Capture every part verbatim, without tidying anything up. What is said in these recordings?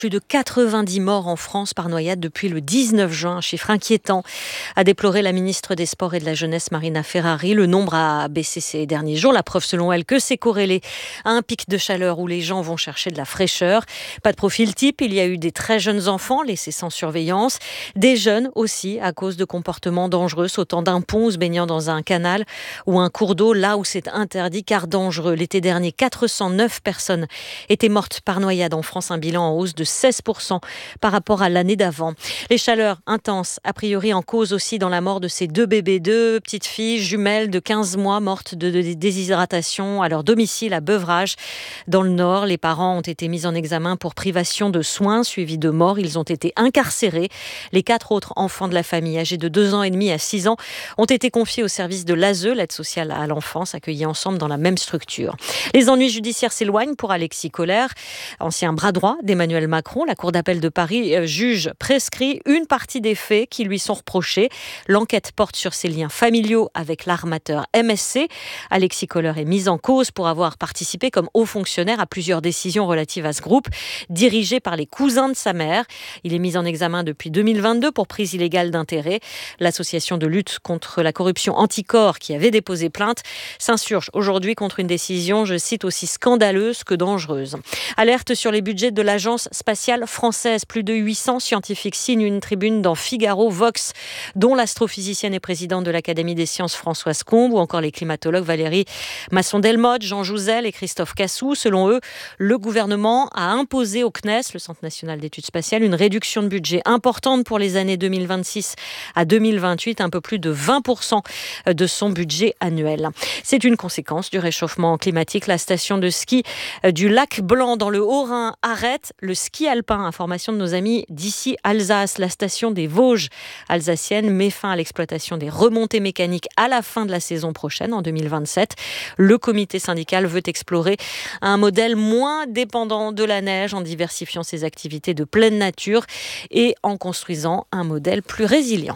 Plus de quatre-vingt-dix morts en France par noyade depuis le dix-neuf juin, un chiffre inquiétant, a déploré la ministre des Sports et de la Jeunesse Marina Ferrari. Le nombre a baissé ces derniers jours, la preuve selon elle que c'est corrélé à un pic de chaleur où les gens vont chercher de la fraîcheur. Pas de profil type, il y a eu des très jeunes enfants laissés sans surveillance, des jeunes aussi à cause de comportements dangereux, sautant d'un pont ou se baignant dans un canal ou un cours d'eau là où c'est interdit car dangereux. L'été dernier, quatre cent neuf personnes étaient mortes par noyade en France, un bilan en hausse de seize pour cent par rapport à l'année d'avant. Les chaleurs intenses, a priori en cause aussi dans la mort de ces deux bébés, deux petites filles jumelles de quinze mois mortes de déshydratation à leur domicile à Beuvrages, dans le Nord. Les parents ont été mis en examen pour privation de soins suivis de mort. Ils ont été incarcérés. Les quatre autres enfants de la famille, âgés de deux ans et demi à six ans, ont été confiés au service de l'A S E, l'aide sociale à l'enfance, accueillis ensemble dans la même structure. Les ennuis judiciaires s'éloignent pour Alexis Kohler, ancien bras droit d'Emmanuel Macron. La Cour d'appel de Paris juge prescrit une partie des faits qui lui sont reprochés. L'enquête porte sur ses liens familiaux avec l'armateur M S C. Alexis Kohler est mis en cause pour avoir participé comme haut fonctionnaire à plusieurs décisions relatives à ce groupe, dirigé par les cousins de sa mère. Il est mis en examen depuis deux mille vingt-deux pour prise illégale d'intérêt. L'association de lutte contre la corruption Anticor, qui avait déposé plainte, s'insurge aujourd'hui contre une décision, je cite, aussi scandaleuse que dangereuse. Alerte sur les budgets de l'agence spatiale française. Plus de huit cents scientifiques signent une tribune dans Figaro Vox, dont l'astrophysicienne et présidente de l'Académie des sciences Françoise Combe, ou encore les climatologues Valérie Masson-Delmotte, Jean Jouzel et Christophe Cassou. Selon eux, le gouvernement a imposé au C N E S, le Centre national d'études spatiales, une réduction de budget importante pour les années deux mille vingt-six à deux mille vingt-huit, un peu plus de vingt pour cent de son budget annuel. C'est une conséquence du réchauffement climatique. La station de ski du Lac Blanc dans le Haut-Rhin arrête le ski alpin. Information de nos amis d'ici Alsace. La station des Vosges alsaciennes met fin à l'exploitation des remontées mécaniques à la fin de la saison prochaine, en deux mille vingt-sept. Le comité syndical veut explorer un modèle moins dépendant de la neige en diversifiant ses activités de pleine nature et en construisant un modèle plus résilient.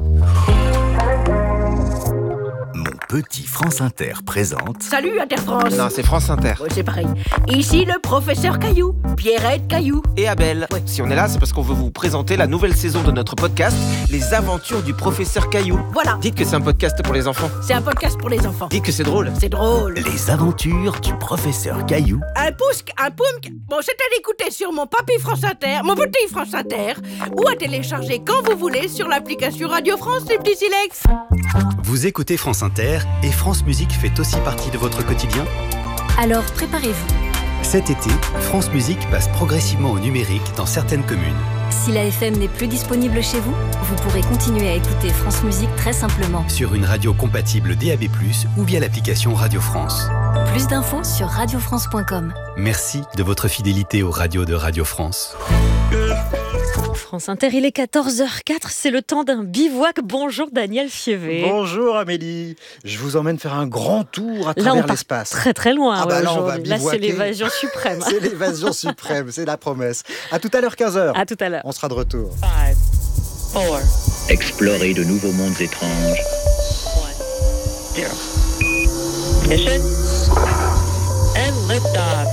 Petit France Inter présente... Salut Inter France. Non, c'est France Inter. Ouais, c'est pareil. Ici le professeur Caillou, Pierrette Caillou. Et Abel. Ouais. Si on est là, c'est parce qu'on veut vous présenter la nouvelle saison de notre podcast, Les Aventures du professeur Caillou. Voilà. Dites que c'est un podcast pour les enfants. C'est un podcast pour les enfants. Dites que c'est drôle. C'est drôle. Les Aventures du professeur Caillou. Un pouce, un poum. Bon, c'est à l'écouter sur mon papy France Inter, mon petit France Inter, ou à télécharger quand vous voulez sur l'application Radio France, les petits silex. Vous écoutez France Inter et France Musique fait aussi partie de votre quotidien ? Alors préparez-vous. Cet été, France Musique passe progressivement au numérique dans certaines communes. Si la F M n'est plus disponible chez vous, vous pourrez continuer à écouter France Musique très simplement. Sur une radio compatible D A B plus, ou via l'application Radio France. Plus d'infos sur radio france point com. Merci de votre fidélité aux radios de Radio France. France Inter, il est quatorze heures quatre, c'est le temps d'un bivouac. Bonjour Daniel Fievé. Bonjour Amélie, je vous emmène faire un grand tour à là, travers on part l'espace. Très très loin. Ah bah ouais, là, on va aujourd'hui. Là, c'est l'évasion suprême. C'est l'évasion suprême, c'est la promesse. À tout à l'heure, quinze heures. À tout à l'heure. On sera de retour. Five, four, Explorer de nouveaux mondes étranges. one, zero. Ignition and liftoff.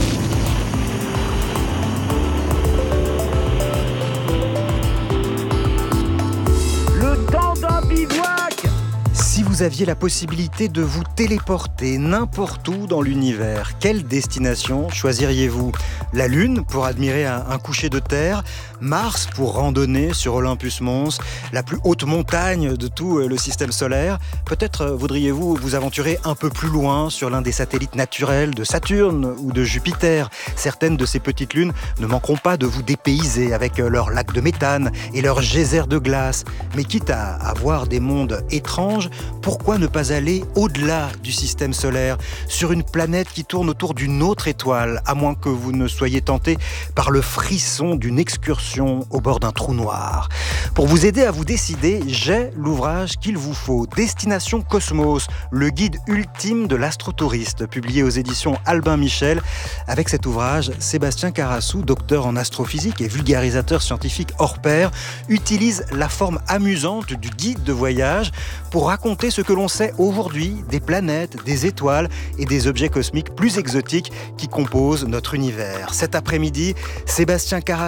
Si vous aviez la possibilité de vous téléporter n'importe où dans l'univers, quelle destination choisiriez-vous ? La Lune pour admirer un, un coucher de terre, Mars pour randonner sur Olympus Mons, la plus haute montagne de tout le système solaire. Peut-être voudriez-vous vous aventurer un peu plus loin sur l'un des satellites naturels de Saturne ou de Jupiter. Certaines de ces petites lunes ne manqueront pas de vous dépayser avec leurs lacs de méthane et leurs geysers de glace. Mais quitte à avoir des mondes étranges, pourquoi ne pas aller au-delà du système solaire, sur une planète qui tourne autour d'une autre étoile, à moins que vous ne soyez tenté par le frisson d'une excursion au bord d'un trou noir. Pour vous aider à vous décider, j'ai l'ouvrage qu'il vous faut, Destination Cosmos, le guide ultime de l'astrotouriste, publié aux éditions Albin Michel. Avec cet ouvrage, Sébastien Carassou, docteur en astrophysique et vulgarisateur scientifique hors pair, utilise la forme amusante du guide de voyage pour raconter ce ce que l'on sait aujourd'hui des planètes, des étoiles et des objets cosmiques plus exotiques qui composent notre univers. Cet après-midi, Sébastien Carrère